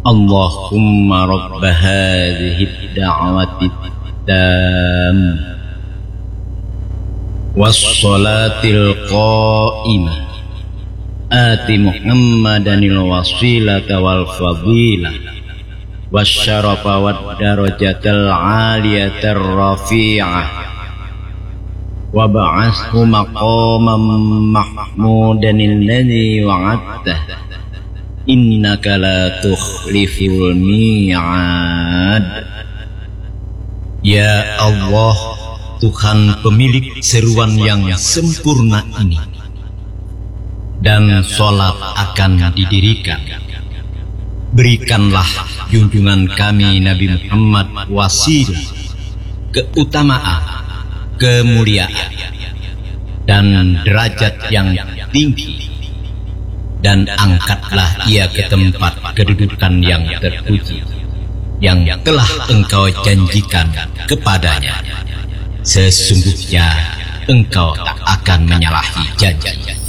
Allahumma rabb hadhihi ad-da'wati at-tammah was-salatil qa'imah ati Muhammadanil wasilata wal fadilah wasyarafa wad darajatal 'aliyatar rafi'ah wa ba'athu maqaman mahmudan alladzi wa'adta innaka la tukhliful mi'ad. Ya Allah, Tuhan pemilik seruan yang sempurna ini, dan sholat akan didirikan. Berikanlah junjungan kami Nabi Muhammad wasilah, keutamaan, kemuliaan, dan derajat yang tinggi, dan angkatlah ia ke tempat kedudukan yang terpuji yang telah engkau janjikan kepadanya. Sesungguhnya engkau tak akan menyalahi janji.